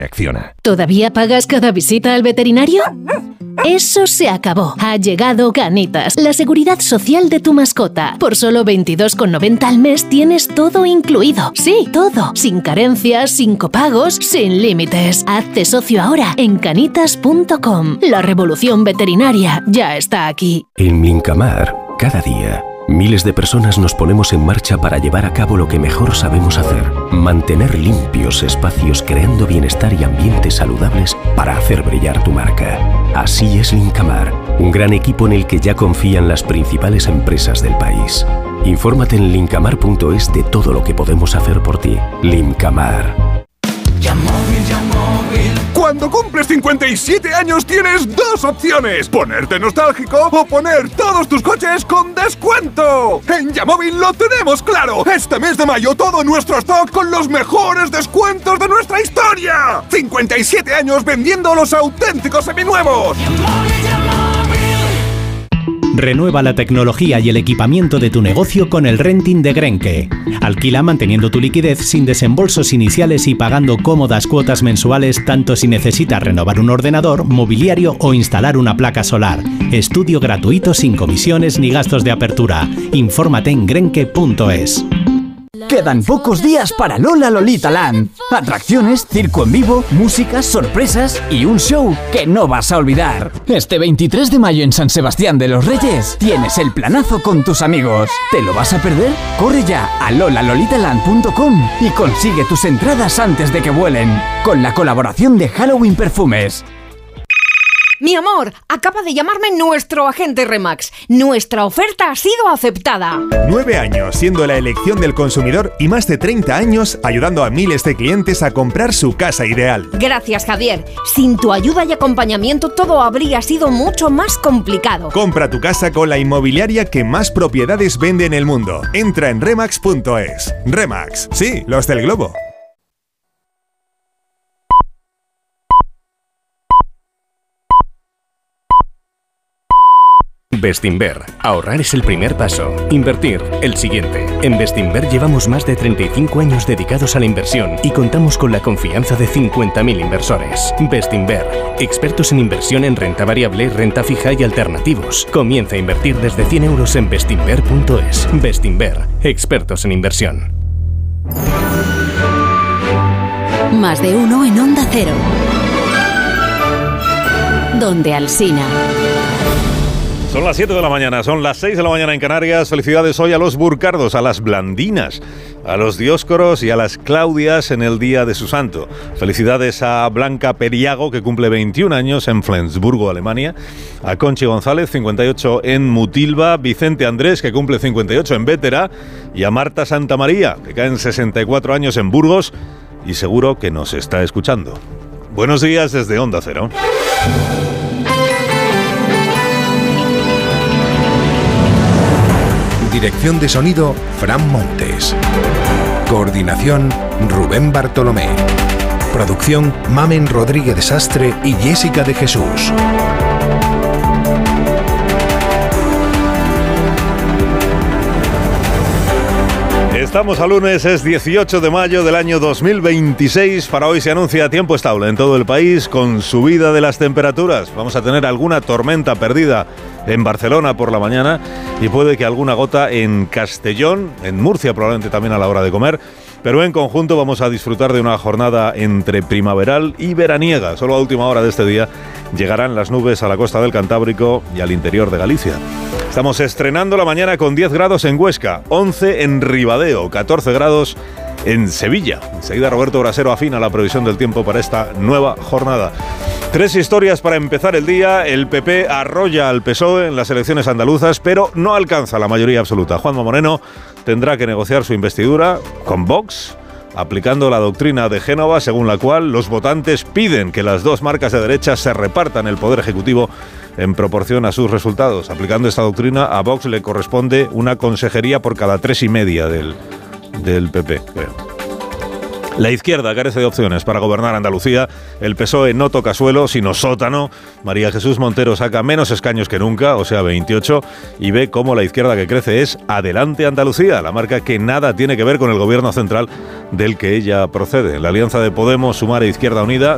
Reacciona. ¿Todavía pagas cada visita al veterinario? Eso se acabó. Ha llegado Canitas, la seguridad social de tu mascota. Por solo 22,90 al mes tienes todo incluido. Sí, todo. Sin carencias, sin copagos, sin límites. Hazte socio ahora en canitas.com. La revolución veterinaria ya está aquí. En Mincamar, cada día, miles de personas nos ponemos en marcha para llevar a cabo lo que mejor sabemos hacer: mantener limpios espacios, creando bienestar y ambientes saludables para hacer brillar tu marca. Así es Lincamar, un gran equipo en el que ya confían las principales empresas del país. Infórmate en lincamar.es de todo lo que podemos hacer por ti. Lincamar. Cuando cumples 57 años tienes dos opciones: ponerte nostálgico o poner todos tus coches con descuento. En Yamóvil lo tenemos claro. Este mes de mayo todo nuestro stock con los mejores descuentos de nuestra historia. 57 años vendiendo los auténticos seminuevos. Renueva la tecnología y el equipamiento de tu negocio con el renting de Grenke. Alquila manteniendo tu liquidez sin desembolsos iniciales y pagando cómodas cuotas mensuales, tanto si necesitas renovar un ordenador, mobiliario o instalar una placa solar. Estudio gratuito sin comisiones ni gastos de apertura. Infórmate en grenke.es. Quedan pocos días para Lola Lolita Land. Atracciones, circo en vivo, música, sorpresas y un show que no vas a olvidar. Este 23 de mayo en San Sebastián de los Reyes tienes el planazo con tus amigos. ¿Te lo vas a perder? Corre ya a lolalolitaland.com y consigue tus entradas antes de que vuelen. Con la colaboración de Halloween Perfumes. Mi amor, acaba de llamarme nuestro agente Remax. Nuestra oferta ha sido aceptada. 9 años siendo la elección del consumidor y más de 30 años ayudando a miles de clientes a comprar su casa ideal. Gracias, Javier. Sin tu ayuda y acompañamiento todo habría sido mucho más complicado. Compra tu casa con la inmobiliaria que más propiedades vende en el mundo. Entra en remax.es. Remax, sí, los del globo. Bestinver. Ahorrar es el primer paso. Invertir, el siguiente. En Bestinver llevamos más de 35 años dedicados a la inversión y contamos con la confianza de 50.000 inversores. Bestinver. Expertos en inversión en renta variable, renta fija y alternativos. Comienza a invertir desde 100 euros en bestinver.es. Bestinver. Expertos en inversión. Más de uno en Onda Cero. Donde Alsina. Son las 7 de la mañana, son las 6 de la mañana en Canarias. Felicidades hoy a los burcardos, a las blandinas, a los dióscoros y a las Claudias en el día de su santo. Felicidades a Blanca Periago, que cumple 21 años en Flensburgo, Alemania. A Conchi González, 58 en Mutilva. Vicente Andrés, que cumple 58 en Vétera. Y a Marta Santamaría, que cae en 64 años en Burgos. Y seguro que nos está escuchando. Buenos días desde Onda Cero. Dirección de sonido, Fran Montes. Coordinación, Rubén Bartolomé. Producción, Mamen Rodríguez de Sastre y Jessica de Jesús. Estamos a lunes, es 18 de mayo del año 2026. Para hoy se anuncia tiempo estable en todo el país con subida de las temperaturas. Vamos a tener alguna tormenta perdida en Barcelona por la mañana y puede que alguna gota en Castellón, en Murcia probablemente también a la hora de comer. Pero en conjunto vamos a disfrutar de una jornada entre primaveral y veraniega. Solo a última hora de este día llegarán las nubes a la costa del Cantábrico y al interior de Galicia. Estamos estrenando la mañana con 10 grados en Huesca, 11 en Ribadeo, 14 grados en Sevilla. Enseguida Roberto Brasero afina la previsión del tiempo para esta nueva jornada. 3 historias para empezar el día. El PP arrolla al PSOE en las elecciones andaluzas, pero no alcanza la mayoría absoluta. Juanma Moreno tendrá que negociar su investidura con Vox, aplicando la doctrina de Génova, según la cual los votantes piden que las dos marcas de derecha se repartan el poder ejecutivo en proporción a sus resultados. Aplicando esta doctrina, a Vox le corresponde una consejería por cada 3,5 del PP, creo. La izquierda carece de opciones para gobernar Andalucía. El PSOE no toca suelo, sino sótano. María Jesús Montero saca menos escaños que nunca, o sea, 28, y ve cómo la izquierda que crece es Adelante Andalucía, la marca que nada tiene que ver con el gobierno central del que ella procede. La alianza de Podemos, Sumar e Izquierda Unida